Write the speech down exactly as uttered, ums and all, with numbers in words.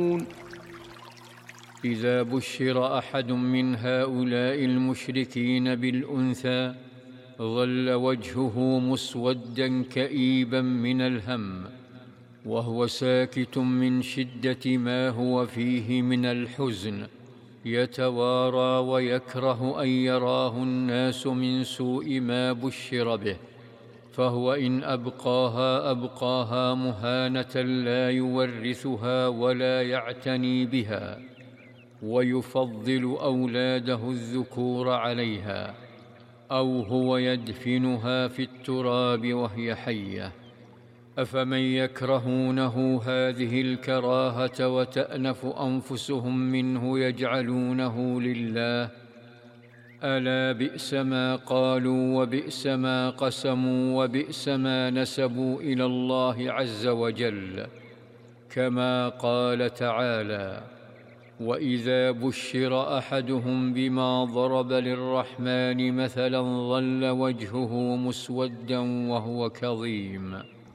إذا بشر أحد من هؤلاء المشركين بالأنثى ظل وجهه مسوداً كئيباً من الهم، وهو ساكت من شدة ما هو فيه من الحزن، يتوارى ويكره أن يراه الناس من سوء ما بشر به، فهو إن أبقاها أبقاها مهانة لا يورثها ولا يعتني بها، ويفضل أولاده الذكور عليها، أو هو يدفنها في التراب وهي حية. أفمن يكرهونه هذه الكراهة وتأنف أنفسهم منه يجعلونه لله؟ ألا بئس ما قالوا وبئس ما قسموا وبئس ما نسبوا إلى الله عز وجل، كما قال تعالى: وإذا بشر أحدهم بما ضرب للرحمن مثلا ظل وجهه مسودا وهو كظيم.